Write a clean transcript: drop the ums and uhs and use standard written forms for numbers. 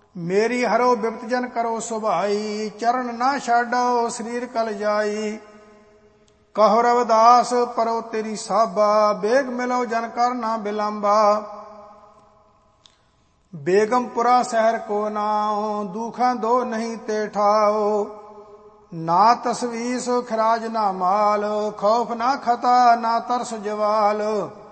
ਮੇਰੀ ਹਰੋ ਬਿਪਤ ਜਨ ਕਰੋ ਸੁਭਾਈ, ਚਰਨ ਨਾ ਛਾਡੋ ਸਰੀਰ ਕਲ ਜਾਈ। ਕਹੋ ਰਵਿਦਾਸ ਪਰੋ ਤੇਰੀ ਸਾਬਾ, ਬੇਗ ਮਿਲੋ ਜਨ ਕਰ ਨਾ ਬਿਲੰਬਾ। ਬੇਗਮਪੁਰਾ ਸ਼ਹਿਰ ਕੋ ਨਾਉ, ਦੁਖਾਂ ਦੋ ਨਹੀਂ ਤੇ ਠਾਓ। ਨਾ ਤਸਵੀਸ ਖਰਾਜ ਨਾ ਮਾਲ, ਖੌਫ ਨਾ ਖਤਾ ਨਾ ਤਰਸ ਜਵਾਲ।